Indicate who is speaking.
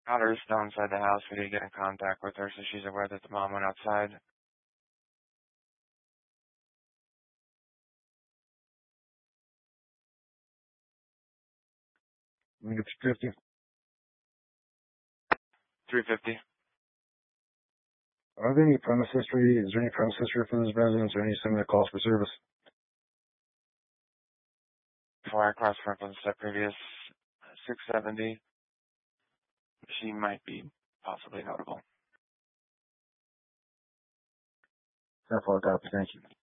Speaker 1: Daughter is still inside the house. We did get in contact with her, so she's aware that the mom went outside.
Speaker 2: I think it's 50.
Speaker 1: 350.
Speaker 2: Are there any premise history? Is there any premise history for this residence or any similar calls for service?
Speaker 1: Before I cross-reference the previous 670, she might be possibly notable.
Speaker 2: That's all I got. Thank you.